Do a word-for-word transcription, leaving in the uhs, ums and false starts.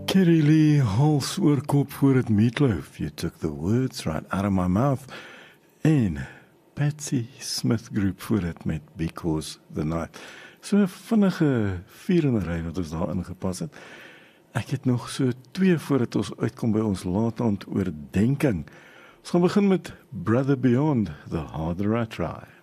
Kerry Lee, hals oor kop voor het Meatloaf. You took the words right out of my mouth. En Patsy Smith Group voor het met Because the Night. So 'n vinnige vier in 'n ry wat ons daar ingepas het. Ek het nog so twee voordat ons uitkom by ons laat-aand oordenking. Ons gaan begin met Brother Beyond, The Harder I Try.